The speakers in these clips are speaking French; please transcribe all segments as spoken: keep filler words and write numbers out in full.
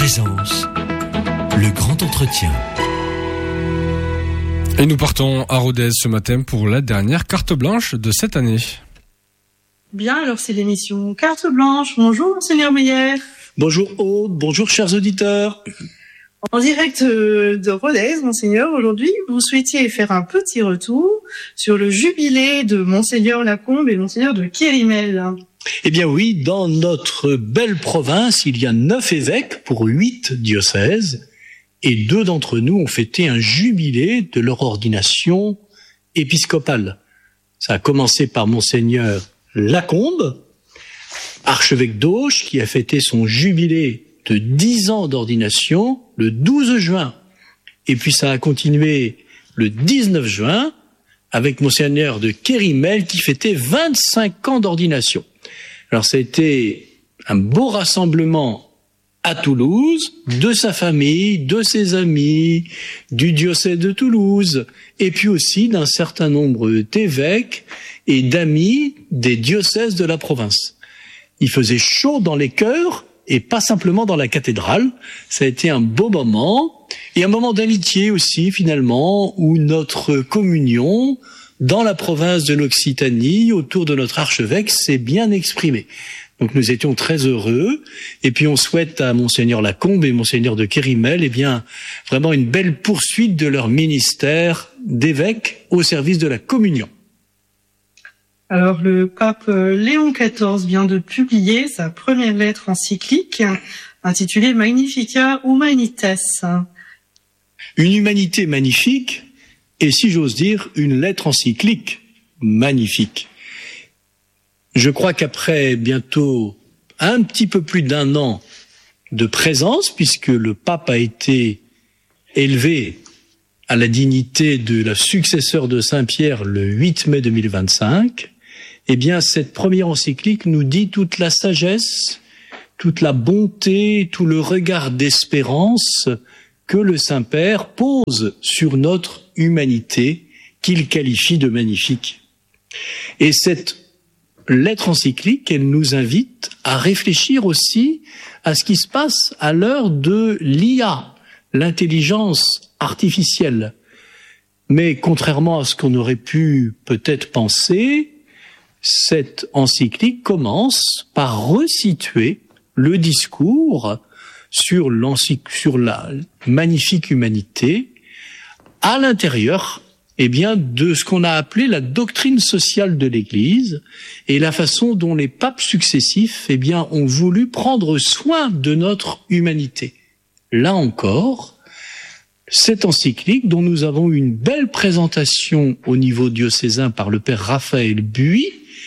Présence, le grand entretien. Et nous partons à Rodez ce matin pour la dernière carte blanche de cette année. Bien, alors c'est l'émission Carte Blanche. Bonjour, Monseigneur Meyer. Bonjour Aude, bonjour chers auditeurs. En direct de Rodez, Monseigneur, aujourd'hui, vous souhaitiez faire un petit retour sur le jubilé de Monseigneur Lacombe et Monseigneur de Kérimel. Eh bien oui, dans notre belle province, il y a neuf évêques pour huit diocèses, et deux d'entre nous ont fêté un jubilé de leur ordination épiscopale. Ça a commencé par Monseigneur Lacombe, archevêque d'Auch, qui a fêté son jubilé de dix ans d'ordination le douze juin. Et puis ça a continué le dix-neuf juin avec Monseigneur de Kérimel qui fêtait vingt-cinq ans d'ordination. Alors ça a été un beau rassemblement à Toulouse, de sa famille, de ses amis, du diocèse de Toulouse, et puis aussi d'un certain nombre d'évêques et d'amis des diocèses de la province. Il faisait chaud dans les chœurs, et pas simplement dans la cathédrale. Ça a été un beau moment, et un moment d'amitié aussi, finalement, où notre communion, dans la province de l'Occitanie, autour de notre archevêque, s'est bien exprimée. Donc nous étions très heureux, et puis on souhaite à Monseigneur Lacombe et Monseigneur de Kérimel, eh bien, vraiment une belle poursuite de leur ministère d'évêque au service de la communion. Alors, le pape Léon quatorze vient de publier sa première lettre encyclique intitulée Magnificat Humanitas. Une humanité magnifique, et si j'ose dire, une lettre encyclique magnifique. Je crois qu'après bientôt un petit peu plus d'un an de présence, puisque le pape a été élevé à la dignité de la successeur de Saint-Pierre le huit mai deux mille vingt-cinq, eh bien, cette première encyclique nous dit toute la sagesse, toute la bonté, tout le regard d'espérance que le Saint-Père pose sur notre humanité, qu'il qualifie de magnifique. Et cette lettre encyclique, elle nous invite à réfléchir aussi à ce qui se passe à l'heure de l'I A, l'intelligence artificielle. Mais contrairement à ce qu'on aurait pu peut-être penser, cette encyclique commence par resituer le discours sur, sur la magnifique humanité à l'intérieur eh bien, de ce qu'on a appelé la doctrine sociale de l'Église et la façon dont les papes successifs eh bien, ont voulu prendre soin de notre humanité. Là encore, cette encyclique, dont nous avons eu une belle présentation au niveau diocésain par le père Raphaël Buy,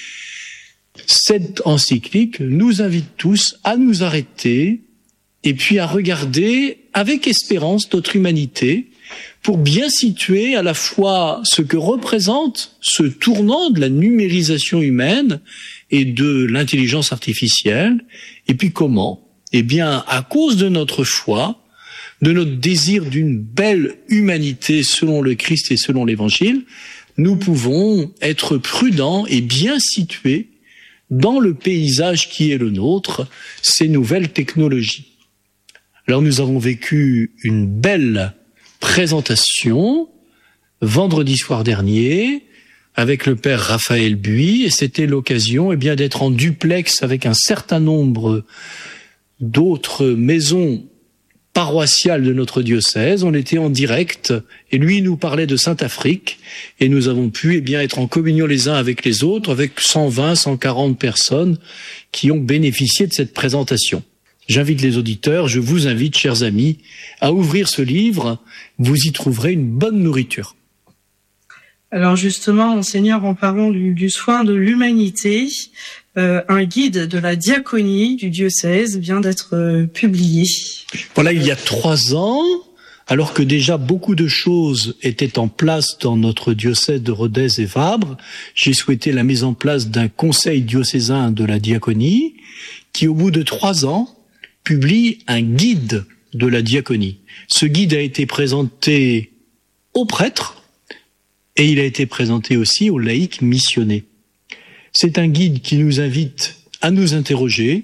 cette encyclique nous invite tous à nous arrêter et puis à regarder avec espérance notre humanité pour bien situer à la fois ce que représente ce tournant de la numérisation humaine et de l'intelligence artificielle, et puis comment, eh bien, à cause de notre foi, de notre désir d'une belle humanité selon le Christ et selon l'Évangile, nous pouvons être prudents et bien situés dans le paysage qui est le nôtre, ces nouvelles technologies. Alors nous avons vécu une belle présentation vendredi soir dernier avec le père Raphaël Buy, et c'était l'occasion eh bien d'être en duplex avec un certain nombre d'autres maisons paroissiales de notre diocèse. On était en direct et lui nous parlait de Sainte-Afrique et nous avons pu eh bien être en communion les uns avec les autres avec cent vingt, cent quarante personnes qui ont bénéficié de cette présentation. J'invite les auditeurs, je vous invite, chers amis, à ouvrir ce livre. Vous y trouverez une bonne nourriture. Alors justement, Monseigneur, en parlant du, du soin de l'humanité, euh, un guide de la diaconie du diocèse vient d'être euh, publié. Voilà, il y a trois ans, alors que déjà beaucoup de choses étaient en place dans notre diocèse de Rodez et Vabre, j'ai souhaité la mise en place d'un conseil diocésain de la diaconie qui, au bout de trois ans, publie un guide de la diaconie. Ce guide a été présenté aux prêtres et il a été présenté aussi aux laïcs missionnés. C'est un guide qui nous invite à nous interroger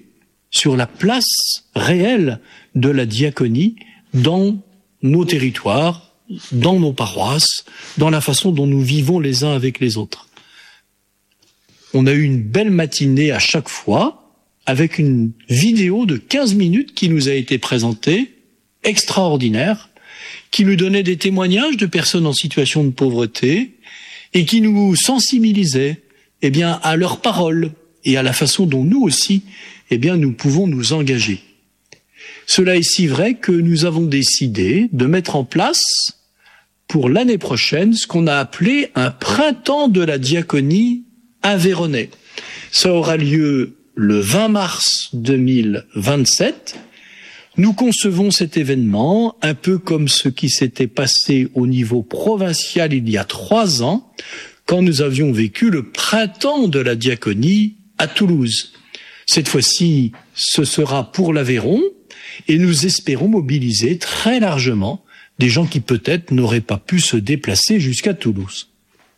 sur la place réelle de la diaconie dans nos territoires, dans nos paroisses, dans la façon dont nous vivons les uns avec les autres. On a eu une belle matinée à chaque fois, avec une vidéo de quinze minutes qui nous a été présentée, extraordinaire, qui nous donnait des témoignages de personnes en situation de pauvreté et qui nous sensibilisait, eh bien, à leurs paroles et à la façon dont nous aussi, eh bien, nous pouvons nous engager. Cela est si vrai que nous avons décidé de mettre en place pour l'année prochaine ce qu'on a appelé un printemps de la diaconie aveyronnais. Ça aura lieu le vingt mars deux mille vingt-sept. Nous concevons cet événement un peu comme ce qui s'était passé au niveau provincial il y a trois ans, quand nous avions vécu le printemps de la diaconie à Toulouse. Cette fois-ci, ce sera pour l'Aveyron, et nous espérons mobiliser très largement des gens qui peut-être n'auraient pas pu se déplacer jusqu'à Toulouse.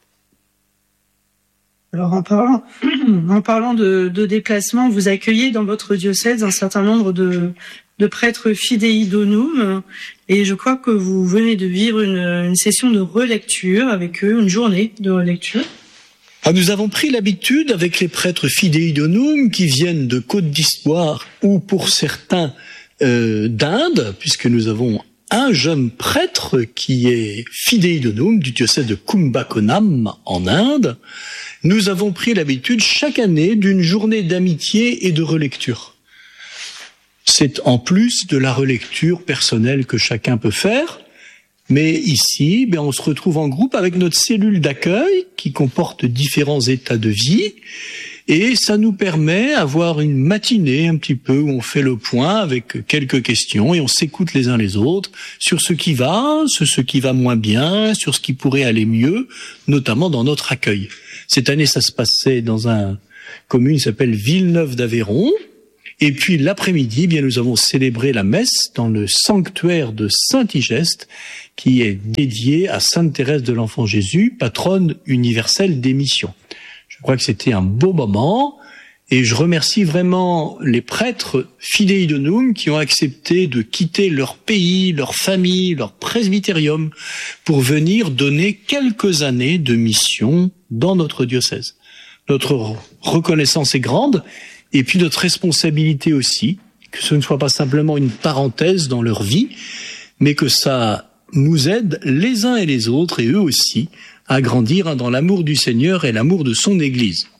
Alors en parlant, en parlant de, de déplacement, vous accueillez dans votre diocèse un certain nombre de, de prêtres fidei donum, et je crois que vous venez de vivre une, une session de relecture avec eux, une journée de relecture. Ah, nous avons pris l'habitude avec les prêtres fidei donum qui viennent de Côte d'Ivoire ou pour certains euh, d'Inde, puisque nous avons un jeune prêtre qui est fidei donum du diocèse de Kumbakonam en Inde. Nous avons pris l'habitude chaque année d'une journée d'amitié et de relecture. C'est en plus de la relecture personnelle que chacun peut faire, mais ici, ben, on se retrouve en groupe avec notre cellule d'accueil qui comporte différents états de vie, et ça nous permet d'avoir une matinée un petit peu où on fait le point avec quelques questions et on s'écoute les uns les autres sur ce qui va, sur ce qui va moins bien, sur ce qui pourrait aller mieux, notamment dans notre accueil. Cette année, ça se passait dans une commune qui s'appelle Villeneuve d'Aveyron. Et puis l'après-midi, bien nous avons célébré la messe dans le sanctuaire de Saint-Igeste, qui est dédié à Sainte Thérèse de l'Enfant Jésus, patronne universelle des missions. Je crois que c'était un beau moment, et je remercie vraiment les prêtres fidei donum qui ont accepté de quitter leur pays, leur famille, leur presbytérium, pour venir donner quelques années de mission dans notre diocèse. Notre reconnaissance est grande, et puis notre responsabilité aussi, que ce ne soit pas simplement une parenthèse dans leur vie, mais que ça nous aide les uns et les autres, et eux aussi, à grandir dans l'amour du Seigneur et l'amour de son Église.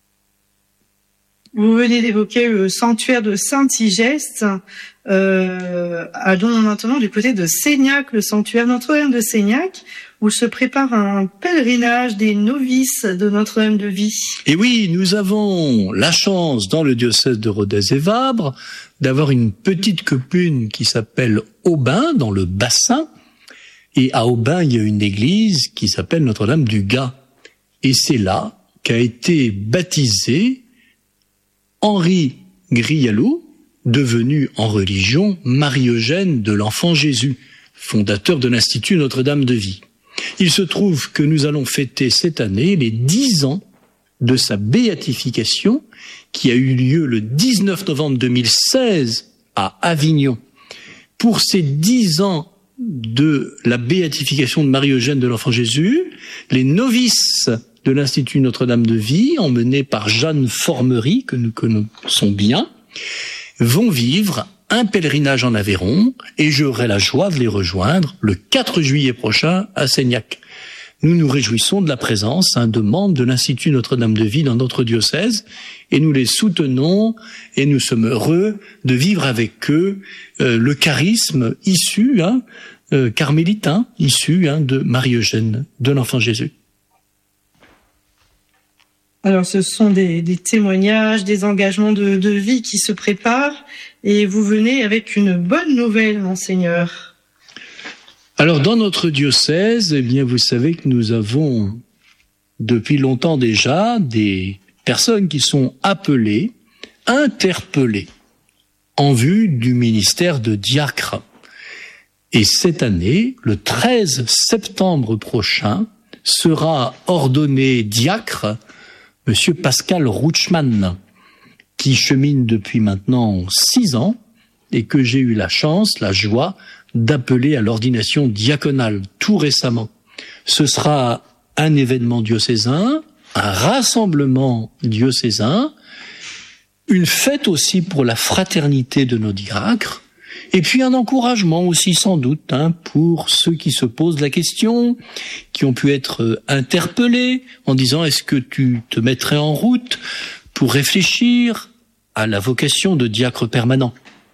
Vous venez d'évoquer le sanctuaire de Saint-Igeste. Euh, allons maintenant du côté de Seignac, le sanctuaire Notre-Dame de Seignac, où se prépare un pèlerinage des novices de Notre-Dame de Vie. Et oui, nous avons la chance dans le diocèse de Rodez et Vabre d'avoir une petite commune qui s'appelle Aubin, dans le Bassin. Et à Aubin, il y a une église qui s'appelle Notre-Dame du Gard. Et c'est là qu'a été baptisé Henri Grialou, devenu en religion Marie-Eugène de l'Enfant Jésus, fondateur de l'Institut Notre-Dame de Vie. Il se trouve que nous allons fêter cette année les dix ans de sa béatification, qui a eu lieu le dix-neuf novembre deux mille seize à Avignon. Pour ces dix ans de la béatification de Marie-Eugène de l'Enfant Jésus, les novices de l'Institut Notre-Dame de Vie, emmenés par Jeanne Formery, que nous connaissons bien, vont vivre un pèlerinage en Aveyron, et j'aurai la joie de les rejoindre le quatre juillet prochain à Seignac. Nous nous réjouissons de la présence hein, de membres de l'Institut Notre-Dame de Vie dans notre diocèse, et nous les soutenons, et nous sommes heureux de vivre avec eux euh, le charisme issu, hein, euh, carmélitain, issu hein, de Marie-Eugène de l'Enfant Jésus. Alors, ce sont des, des témoignages, des engagements de, de vie qui se préparent, et vous venez avec une bonne nouvelle, Monseigneur. Alors, dans notre diocèse, eh bien, vous savez que nous avons, depuis longtemps déjà, des personnes qui sont appelées, interpellées, en vue du ministère de diacre. Et cette année, le treize septembre prochain, sera ordonné diacre Monsieur Pascal Rouchman. qui chemine depuis maintenant six ans et que j'ai eu la chance, la joie d'appeler à l'ordination diaconale tout récemment. Ce sera un événement diocésain, un rassemblement diocésain, une fête aussi pour la fraternité de nos diacres, et puis un encouragement aussi sans doute hein, pour ceux qui se posent la question, qui ont pu être interpellés en disant est-ce que tu te mettrais en route pour réfléchir à la vocation de diacre permanent.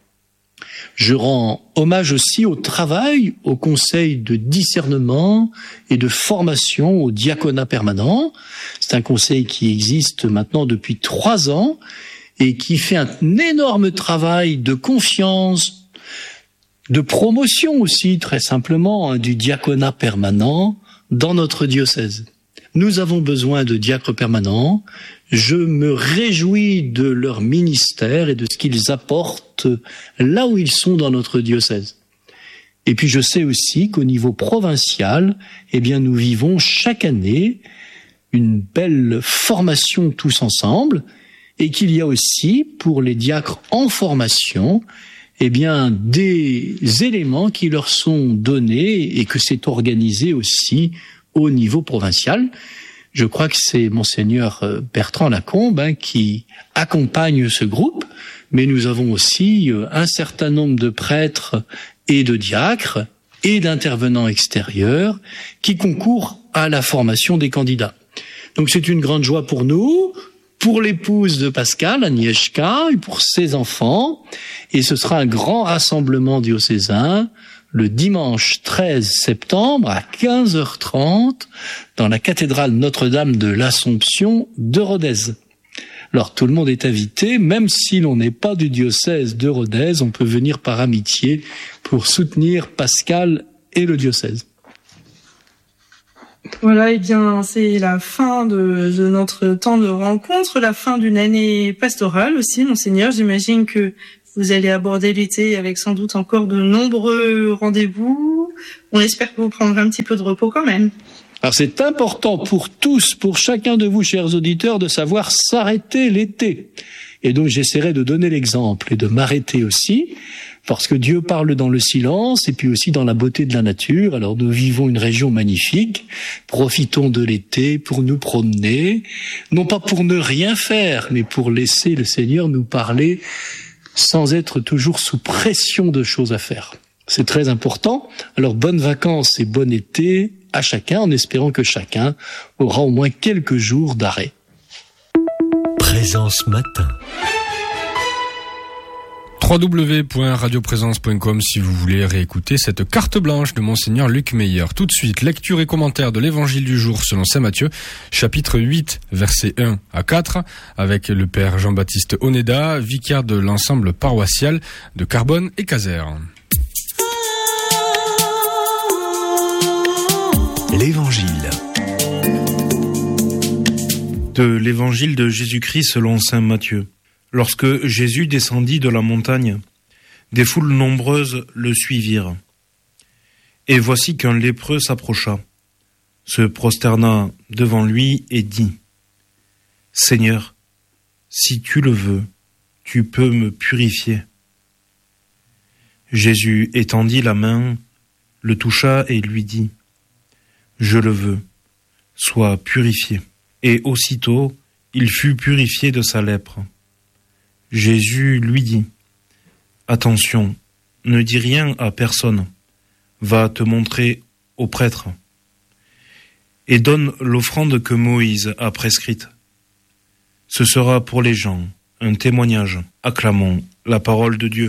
Je rends hommage aussi au travail, au conseil de discernement et de formation au diaconat permanent. C'est un conseil qui existe maintenant depuis trois ans et qui fait un énorme travail de confiance, de promotion aussi, très simplement, hein, du diaconat permanent dans notre diocèse. Nous avons besoin de diacres permanents. Je me réjouis de leur ministère et de ce qu'ils apportent là où ils sont dans notre diocèse. Et puis je sais aussi qu'au niveau provincial, eh bien nous vivons chaque année une belle formation tous ensemble et qu'il y a aussi pour les diacres en formation eh bien des éléments qui leur sont donnés et que c'est organisé aussi au niveau provincial. Je crois que c'est Monseigneur Bertrand Lacombe hein, qui accompagne ce groupe, mais nous avons aussi un certain nombre de prêtres et de diacres et d'intervenants extérieurs qui concourent à la formation des candidats. Donc c'est une grande joie pour nous, pour l'épouse de Pascal, Agnieszka, et pour ses enfants, et ce sera un grand rassemblement diocésain le dimanche treize septembre à quinze heures trente dans la cathédrale Notre-Dame de l'Assomption de Rodez. Alors tout le monde est invité, même si l'on n'est pas du diocèse de Rodez, on peut venir par amitié pour soutenir Pascal et le diocèse. Voilà, et eh bien c'est la fin de, de notre temps de rencontre, la fin d'une année pastorale aussi, Monseigneur. J'imagine que vous allez aborder l'été avec sans doute encore de nombreux rendez-vous. On espère que vous prendrez un petit peu de repos quand même. Alors c'est important pour tous, pour chacun de vous, chers auditeurs, de savoir s'arrêter l'été. Et donc j'essaierai de donner l'exemple et de m'arrêter aussi, parce que Dieu parle dans le silence et puis aussi dans la beauté de la nature. Alors nous vivons une région magnifique, profitons de l'été pour nous promener, non pas pour ne rien faire, mais pour laisser le Seigneur nous parler sans être toujours sous pression de choses à faire. C'est très important. Alors bonnes vacances et bon été à chacun, en espérant que chacun aura au moins quelques jours d'arrêt. Présence matin. w w w point radio présence point com si vous voulez réécouter cette carte blanche de Monseigneur Luc Meyer. Tout de suite, lecture et commentaire de l'évangile du jour selon saint Matthieu, chapitre huit, versets un à quatre, avec le père Jean-Baptiste Oneda, vicaire de l'ensemble paroissial de Carbone et Casères. L'évangile. De l'évangile de Jésus-Christ selon saint Matthieu. Lorsque Jésus descendit de la montagne, des foules nombreuses le suivirent. Et voici qu'un lépreux s'approcha, se prosterna devant lui et dit : « Seigneur, si tu le veux, tu peux me purifier. » Jésus étendit la main, le toucha et lui dit : « Je le veux, sois purifié. » Et aussitôt, il fut purifié de sa lèpre. Jésus lui dit : « Attention, ne dis rien à personne, va te montrer au prêtre, et donne l'offrande que Moïse a prescrite. Ce sera pour les gens un témoignage. Acclamons la parole de Dieu. »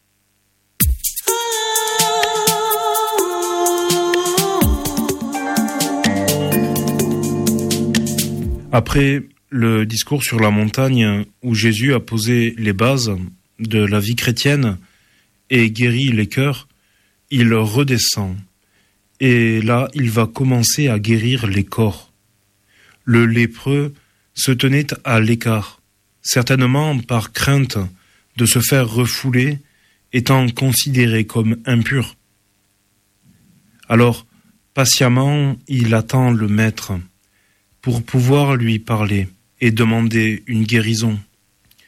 Après le discours sur la montagne où Jésus a posé les bases de la vie chrétienne et guéri les cœurs, il redescend. Et là, il va commencer à guérir les corps. Le lépreux se tenait à l'écart, certainement par crainte de se faire refouler, étant considéré comme impur. Alors, patiemment, il attend le maître pour pouvoir lui parler et demander une guérison.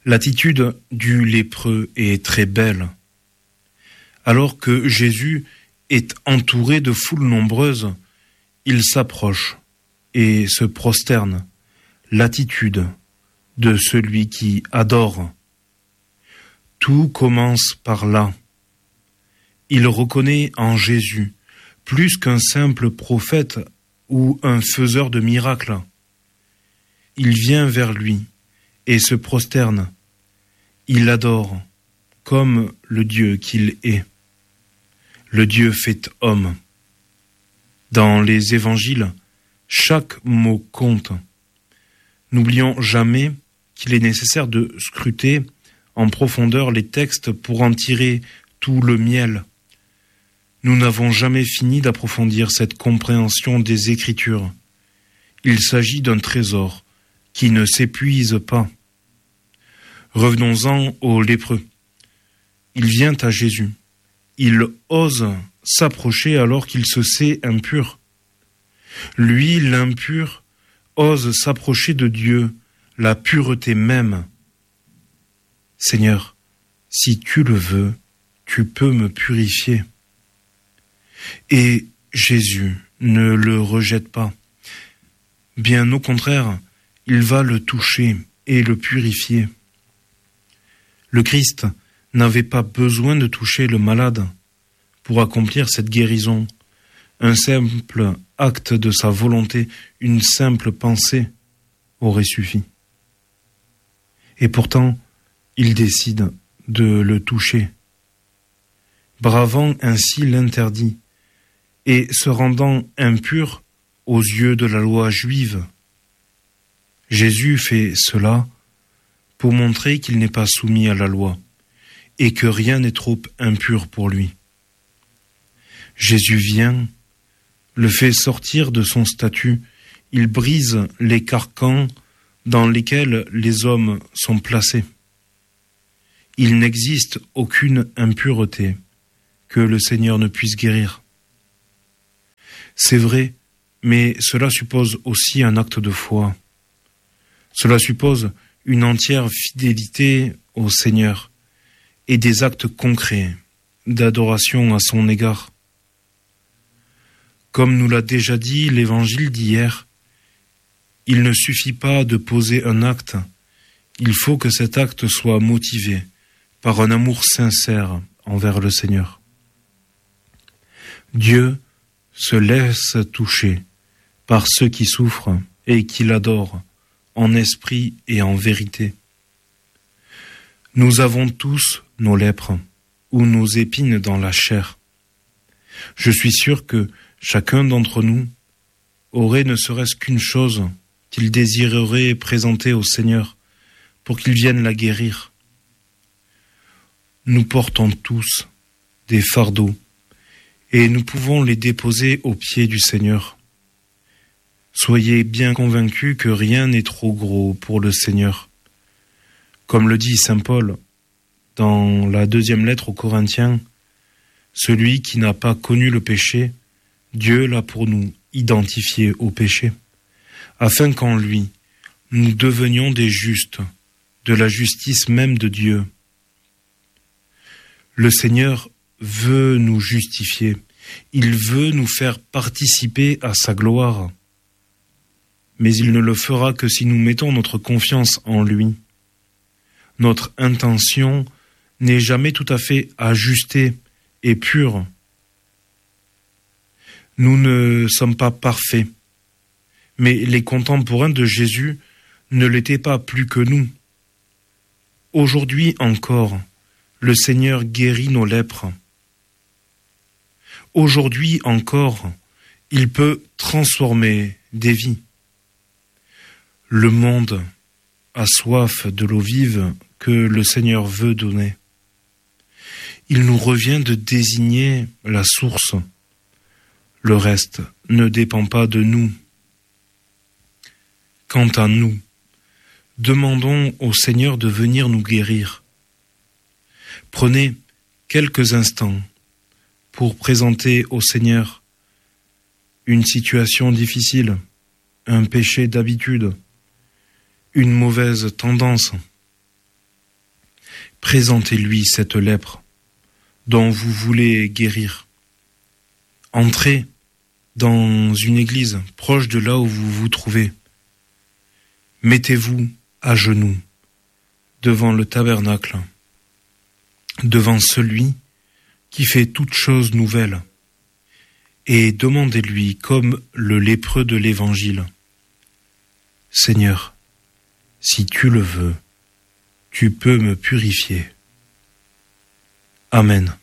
L'attitude du lépreux est très belle. Alors que Jésus est entouré de foules nombreuses, il s'approche et se prosterne. L'attitude de celui qui adore. Tout commence par là. Il reconnaît en Jésus plus qu'un simple prophète ou un faiseur de miracles. Il vient vers lui et se prosterne. Il adore comme le Dieu qu'il est. Le Dieu fait homme. Dans les évangiles, chaque mot compte. N'oublions jamais qu'il est nécessaire de scruter en profondeur les textes pour en tirer tout le miel. Nous n'avons jamais fini d'approfondir cette compréhension des Écritures. Il s'agit d'un trésor qui ne s'épuise pas. Revenons-en au lépreux. Il vient à Jésus. Il ose s'approcher alors qu'il se sait impur. Lui, l'impur, ose s'approcher de Dieu, la pureté même. Seigneur, si tu le veux, tu peux me purifier. Et Jésus ne le rejette pas. Bien au contraire, il va le toucher et le purifier. Le Christ n'avait pas besoin de toucher le malade pour accomplir cette guérison. Un simple acte de sa volonté, une simple pensée aurait suffi. Et pourtant, il décide de le toucher, bravant ainsi l'interdit et se rendant impur aux yeux de la loi juive. Jésus fait cela pour montrer qu'il n'est pas soumis à la loi et que rien n'est trop impur pour lui. Jésus vient, le fait sortir de son statut, il brise les carcans dans lesquels les hommes sont placés. Il n'existe aucune impureté que le Seigneur ne puisse guérir. C'est vrai, mais cela suppose aussi un acte de foi. Cela suppose une entière fidélité au Seigneur et des actes concrets d'adoration à son égard. Comme nous l'a déjà dit l'évangile d'hier, il ne suffit pas de poser un acte, il faut que cet acte soit motivé par un amour sincère envers le Seigneur. Dieu se laisse toucher par ceux qui souffrent et qui l'adorent en esprit et en vérité. Nous avons tous nos lèpres ou nos épines dans la chair. Je suis sûr que chacun d'entre nous aurait ne serait-ce qu'une chose qu'il désirerait présenter au Seigneur pour qu'il vienne la guérir. Nous portons tous des fardeaux et nous pouvons les déposer aux pieds du Seigneur. Soyez bien convaincus que rien n'est trop gros pour le Seigneur. Comme le dit saint Paul dans la deuxième lettre aux Corinthiens, celui qui n'a pas connu le péché, Dieu l'a pour nous identifié au péché, afin qu'en lui, nous devenions des justes, de la justice même de Dieu. Le Seigneur veut nous justifier, il veut nous faire participer à sa gloire, mais il ne le fera que si nous mettons notre confiance en lui. Notre intention n'est jamais tout à fait ajustée et pure. Nous ne sommes pas parfaits, mais les contemporains de Jésus ne l'étaient pas plus que nous. Aujourd'hui encore, le Seigneur guérit nos lèpres. Aujourd'hui encore, il peut transformer des vies. Le monde a soif de l'eau vive que le Seigneur veut donner. Il nous revient de désigner la source. Le reste ne dépend pas de nous. Quant à nous, demandons au Seigneur de venir nous guérir. Prenez quelques instants pour présenter au Seigneur une situation difficile, un péché d'habitude, une mauvaise tendance. présentez-lui cette lèpre dont vous voulez guérir. Entrez dans une église proche de là où vous vous trouvez. Mettez-vous à genoux devant le tabernacle, devant celui qui fait toutes choses nouvelles, et demandez-lui comme le lépreux de l'Évangile: Seigneur, si tu le veux, tu peux me purifier. Amen.